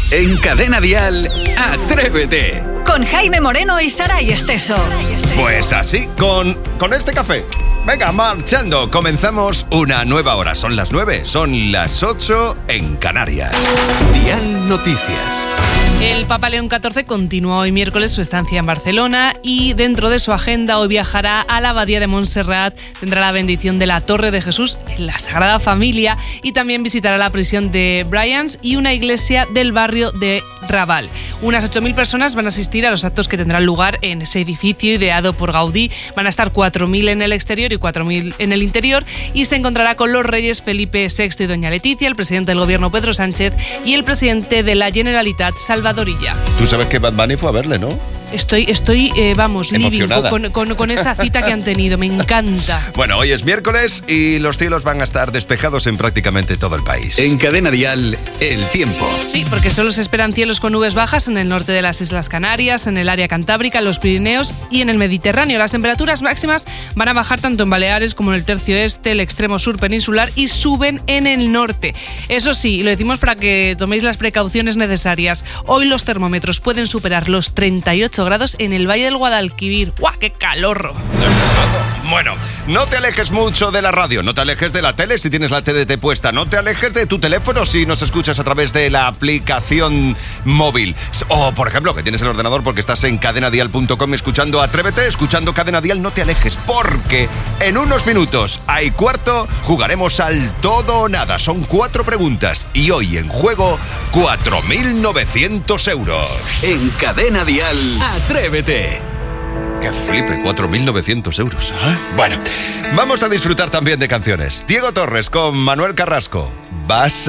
En Cadena Dial, Atrévete. Con Jaime Moreno y Saray Esteso. Pues así, con este café. Venga, marchando. Comenzamos una nueva hora. Son las 9, son las 8 en Canarias. Dial Noticias. El Papa León XIV continúa hoy miércoles su estancia en Barcelona y dentro de su agenda hoy viajará a la Abadía de Montserrat, tendrá la bendición de la Torre de Jesús en la Sagrada Familia y también visitará la prisión de Brians y una iglesia del barrio de Raval. Unas 8.000 personas van a asistir a los actos que tendrán lugar en ese edificio ideado por Gaudí. Van a estar 4.000 en el exterior y 4.000 en el interior y se encontrará con los reyes Felipe VI y doña Leticia, el presidente del gobierno Pedro Sánchez y el presidente de la Generalitat Salvador Illa. Tú sabes que Bad Bunny fue a verle, ¿no? Estoy living con esa cita que han tenido, me encanta. Bueno, hoy es miércoles y los cielos van a estar despejados en prácticamente todo el país. En Cadena Dial, el tiempo. Sí, porque solo se esperan cielos con nubes bajas en el norte de las Islas Canarias, en el área cantábrica, en los Pirineos y en el Mediterráneo. Las temperaturas máximas van a bajar tanto en Baleares como en el tercio este, el extremo sur peninsular y suben en el norte. Eso sí, lo decimos para que toméis las precauciones necesarias. Hoy los termómetros pueden superar los 38 grados en el Valle del Guadalquivir. ¡Guau, qué calor! Bueno, no te alejes mucho de la radio, no te alejes de la tele si tienes la TDT puesta, no te alejes de tu teléfono si nos escuchas a través de la aplicación móvil. O, por ejemplo, que tienes el ordenador porque estás en cadenadial.com escuchando Atrévete, escuchando Cadena Dial, no te alejes porque en unos minutos, a y cuarto, jugaremos al todo o nada. Son 4 preguntas y hoy en juego 4.900 euros. En Cadena Dial, Atrévete. ¡Qué flipe! 4.900 euros. Bueno, vamos a disfrutar también de canciones. Diego Torres con Manuel Carrasco. Vas